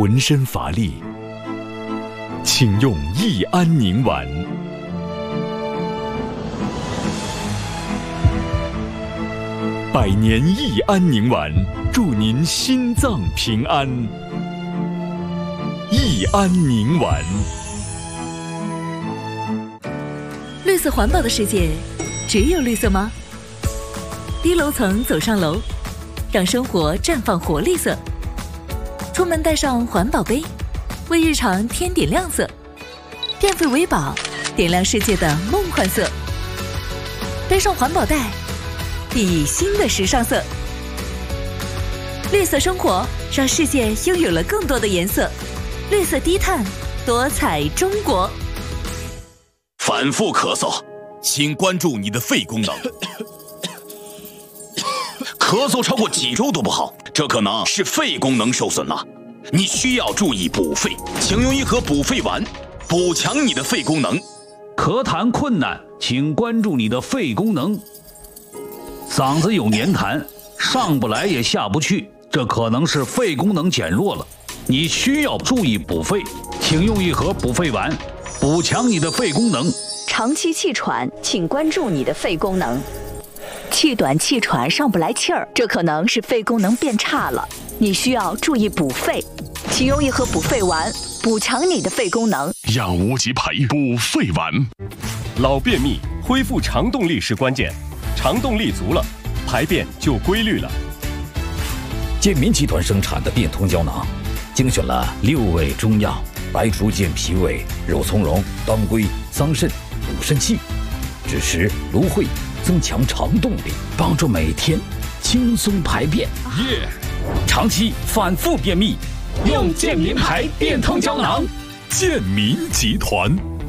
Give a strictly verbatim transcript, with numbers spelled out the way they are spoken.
浑身乏力，请用益安宁丸。百年益安宁丸，祝您心脏平安。益安宁丸。 绿色环保的世界，只有绿色吗？低楼层走上楼，让生活绽放活力色。出门带上环保杯，为日常添点亮色。电费为宝，点亮世界的梦幻色。背上环保袋，熠熠新的时尚色。绿色生活，让世界拥有了更多的颜色。绿色低碳，多彩中国。 反复咳嗽，请关注你的肺功能。咳嗽超过几周都不好，这可能是肺功能受损了。你需要注意补肺，请用一盒补肺丸，补强你的肺功能。 咳痰困难，请关注你的肺功能。嗓子有黏痰，上不来也下不去，这可能是肺功能减弱了。你需要注意补肺，请用一盒补肺丸，补强你的肺功能。 长期气喘，请关注你的肺功能。气短气喘上不来气儿，这可能是肺功能变差了，你需要注意补肺，请用一盒补肺丸，补强你的肺功能。 养无极排补肺丸。 老便秘，恢复肠动力是关键，肠动力足了，排便就规律了。 健民集团生产的变通胶囊，精选了六味中药，白术健脾胃、肉苁蓉、当归、桑葚、补肾气，支持芦荟，增强肠动力，帮助每天轻松排便。 耶！ 长期反复便秘，用健民牌变通胶囊。 健民集团。